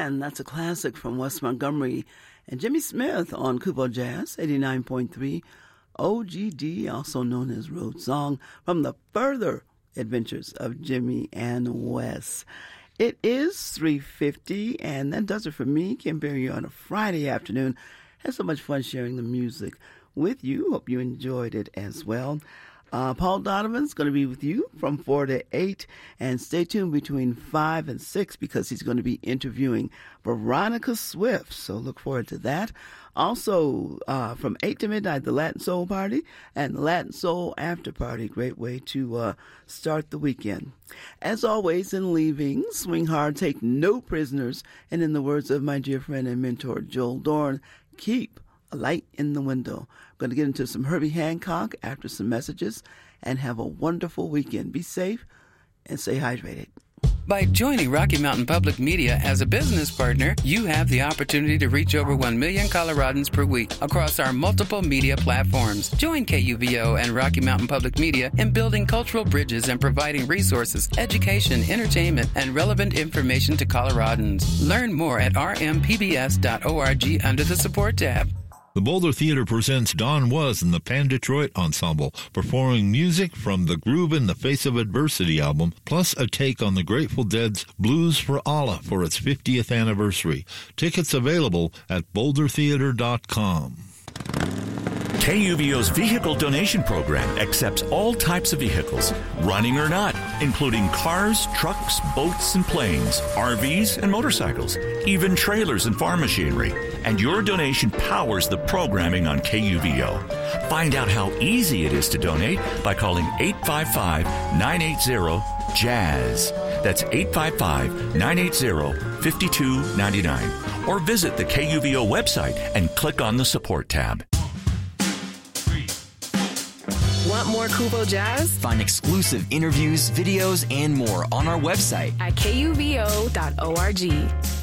Man, that's a classic from Wes Montgomery and Jimmy Smith on Kubo Jazz, 89.3 OGD, also known as Road Song, from the further adventures of Jimmy and Wes. It is 3:50, and that does it for me, Kim Berry, on a Friday afternoon. Had so much fun sharing the music with you. Hope you enjoyed it as well. Paul Donovan's going to be with you from 4 to 8, and stay tuned between 5 and 6 because he's going to be interviewing Veronica Swift, so look forward to that. Also, from 8 to midnight, the Latin Soul Party and the Latin Soul After Party. Great way to start the weekend. As always, in leaving, swing hard, take no prisoners, and in the words of my dear friend and mentor, Joel Dorn, keep a light in the window. I'm going to get into some Herbie Hancock after some messages, and have a wonderful weekend. Be safe and stay hydrated. By joining Rocky Mountain Public Media as a business partner, you have the opportunity to reach over 1 million Coloradans per week across our multiple media platforms. Join KUVO and Rocky Mountain Public Media in building cultural bridges and providing resources, education, entertainment, and relevant information to Coloradans. Learn more at rmpbs.org under the Support tab. The Boulder Theater presents Don Was and the Pan Detroit Ensemble, performing music from the Groove in the Face of Adversity album, plus a take on the Grateful Dead's Blues for Allah for its 50th anniversary. Tickets available at bouldertheater.com. KUVO's vehicle donation program accepts all types of vehicles, running or not, including cars, trucks, boats, and planes, RVs, and motorcycles, even trailers and farm machinery. And your donation powers the programming on KUVO. Find out how easy it is to donate by calling 855-980-JAZZ. That's 855-980-5299. Or visit the KUVO website and click on the Support tab. Want more Kubo Jazz? Find exclusive interviews, videos, and more on our website at kuvo.org.